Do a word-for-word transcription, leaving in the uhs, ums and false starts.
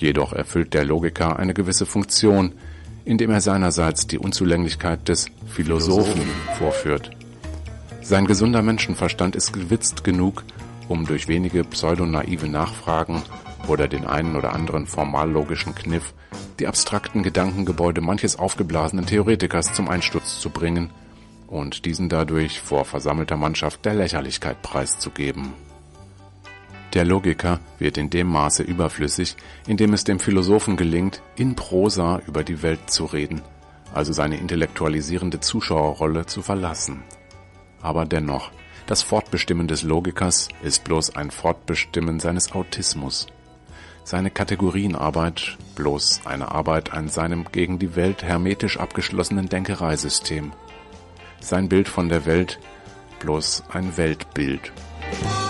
Jedoch erfüllt der Logiker eine gewisse Funktion, indem er seinerseits die Unzulänglichkeit des Philosophen vorführt. Sein gesunder Menschenverstand ist gewitzt genug, um durch wenige pseudonaive Nachfragen oder den einen oder anderen formallogischen Kniff die abstrakten Gedankengebäude manches aufgeblasenen Theoretikers zum Einsturz zu bringen und diesen dadurch vor versammelter Mannschaft der Lächerlichkeit preiszugeben. Der Logiker wird in dem Maße überflüssig, in dem es dem Philosophen gelingt, in Prosa über die Welt zu reden, also seine intellektualisierende Zuschauerrolle zu verlassen. Aber dennoch, das Fortbestimmen des Logikers ist bloß ein Fortbestimmen seines Autismus. Seine Kategorienarbeit bloß eine Arbeit an seinem gegen die Welt hermetisch abgeschlossenen Denkereisystem. Sein Bild von der Welt bloß ein Weltbild.